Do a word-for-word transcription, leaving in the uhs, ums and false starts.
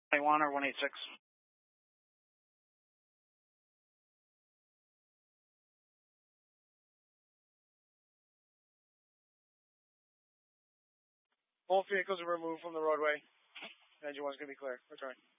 twenty-one or one eighty-six. Both vehicles are removed from the roadway. Engine one's going to be clear. Return.